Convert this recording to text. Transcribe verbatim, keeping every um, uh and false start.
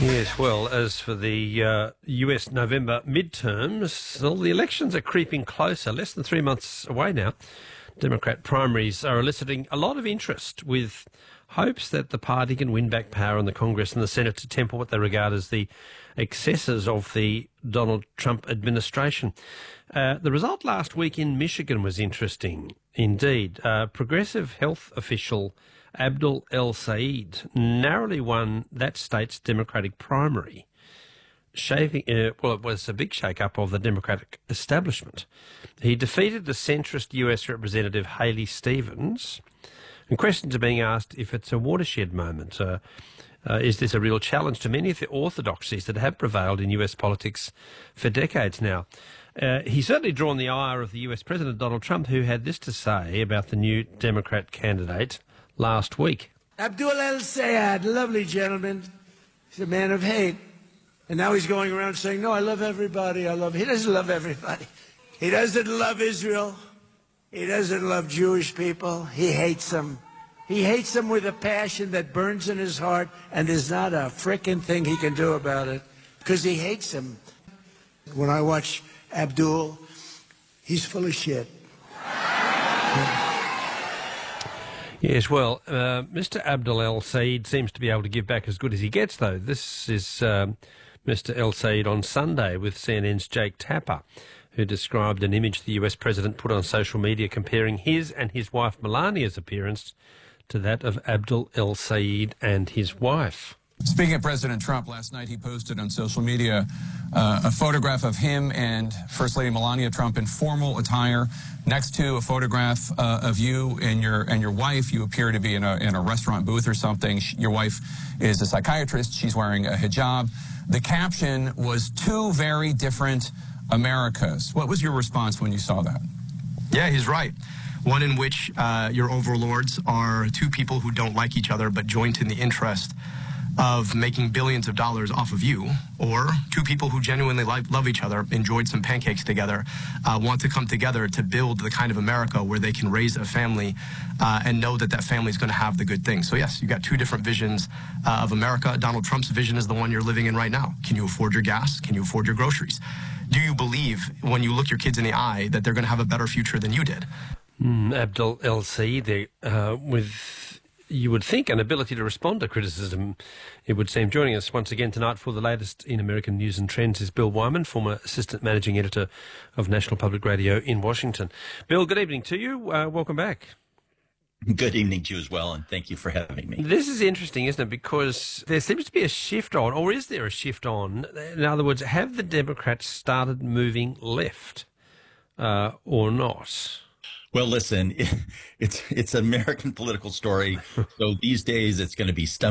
Yes, well, as for the uh, U S November midterms, well, the elections are creeping closer, less than three months away now. Democrat primaries are eliciting a lot of interest, with hopes that the party can win back power in the Congress and the Senate to temper what they regard as the excesses of the Donald Trump administration. Uh, the result last week in Michigan was interesting indeed. Uh, progressive health official Abdul El-Sayed narrowly won that state's Democratic primary. Shaving, uh, well, it was a big shake-up of the Democratic establishment. He defeated the centrist U S Representative Haley Stevens, and questions are being asked if it's a watershed moment. Uh, uh, is this a real challenge to many of the orthodoxies that have prevailed in U S politics for decades now? Uh, he's certainly drawn the ire of the U S President Donald Trump, who had this to say about the new Democrat candidate last week. Abdul El-Sayed, lovely gentleman. He's a man of hate. And now he's going around saying, no, I love everybody. I love... He doesn't love everybody. He doesn't love Israel. He doesn't love Jewish people. He hates them. He hates them with a passion that burns in his heart, and there's not a frickin' thing he can do about it, because he hates them. When I watch Abdul, he's full of shit. Yes, well, uh, Mister Abdul El-Sayed seems to be able to give back as good as he gets, though. This is um, Mister El-Sayed on Sunday with C N N's Jake Tapper, who described an image the U S President put on social media comparing his and his wife Melania's appearance to that of Abdul El-Sayed and his wife. Speaking of President Trump, last night he posted on social media uh, a photograph of him and First Lady Melania Trump in formal attire, next to a photograph uh, of you and your and your wife. You appear to be in a in a restaurant booth or something. Your wife is a psychiatrist. She's wearing a hijab. The caption was "Two very different Americas." What was your response when you saw that? Yeah, he's right. One in which uh, your overlords are two people who don't like each other but joint in the interest of making billions of dollars off of you, or two people who genuinely like, love each other, enjoyed some pancakes together, uh, want to come together to build the kind of America where they can raise a family uh, and know that that family is going to have the good things. So yes, you've got two different visions uh, of America. Donald Trump's vision is the one you're living in right now. Can you afford your gas? Can you afford your groceries? Do you believe, when you look your kids in the eye, that they're going to have a better future than you did? Mm, Abdul El-Sayed, uh, with... you would think an ability to respond to criticism, it would seem. Joining us once again tonight for the latest in American news and trends is Bill Wyman, former Assistant Managing Editor of National Public Radio in Washington. Bill, good evening to you. Uh, welcome back. Good evening to you as well, and thank you for having me. This is interesting, isn't it? Because there seems to be a shift on, or is there a shift on? In other words, have the Democrats started moving left uh, or not? Well, listen, it, it's it's an American political story. So these days it's going to be stomach